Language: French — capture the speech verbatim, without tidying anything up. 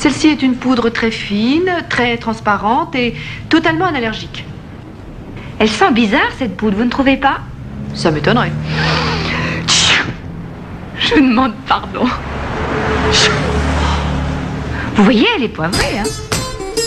Celle-ci est une poudre très fine, très transparente et totalement analergique. Elle sent bizarre, cette poudre, vous ne trouvez pas? Ça m'étonnerait. Je vous demande pardon. Vous voyez, elle est poivrée, hein?